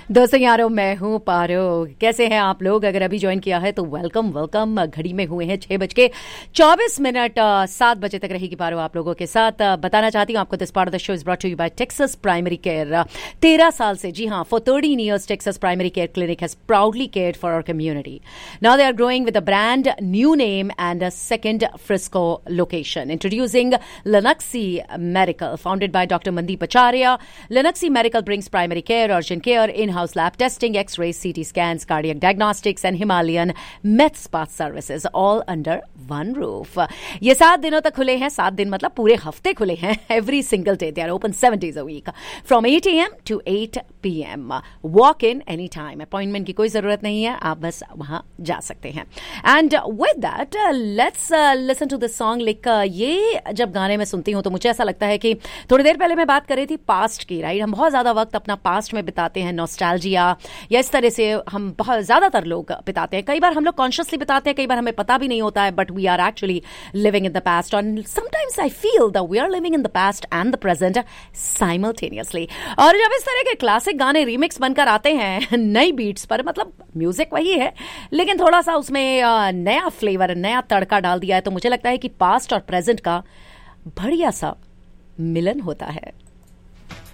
दोस्तों यारों, मैं हूँ पारो। कैसे हैं आप लोग? अगर अभी ज्वाइन किया है तो वेलकम वेलकम। घड़ी में हुए हैं 6:24। 7 बजे तक रहेगी पारो आप लोगों के साथ। बताना चाहती हूँ आपको, this part of the show is brought to you bye Texas primary care. 13 साल से, जी हाँ, for 13 years Texas primary care clinic has proudly cared for our community. Now they are growing with a brand new name and a second Frisco location. Introducing Lenuxi Medical, founded by Dr. Mandeep Acharya. Lenuxi Medical brings primary care, urgent care, in-house lab testing, X-rays, CT scans, cardiac diagnostics, and Himalayan med spa services, all under one roof. ये 7 दिनों तक खुले हैं. 7 दिन मतलब पूरे हफ्ते खुले हैं. Every single day. They are open 7 days a week. From 8 a.m. to 8 p.m. Walk in anytime. Appointment की कोई ज़रूरत नहीं है. आप बस वहाँ जा सकते हैं. And with that, let's listen to this song. ये जब गाने में सुनती हूँ तो मुझे ऐसा लगता है कि थोड़ी देर पहले मैं बात कर रही थी पास्ट की, राइट? हम बहुत ज़्यादा वक्त अपना पास्ट में बिताते हैं, नॉस्टैल्जिया या इस तरह से हम बहुत ज़्यादातर लोग बिताते हैं. कई बार हम लोग कॉन्शियसली बिताते हैं, कई बार हमें पता भी नहीं होता है, but we are actually living in the past. और sometimes I feel that we are living in the past and the present simultaneously. और जब इस तरह के क्लासिक गाने रीमिक्स बनकर आते हैं नई बीट्स पर, मतलब म्यूजिक वही है लेकिन थोड़ा सा उसमें नया फ्लेवर, नया तड़का डाल दिया है, तो मुझे लगता है कि पास्ट और प्रेजेंट का बढ़िया सा मिलन होता है.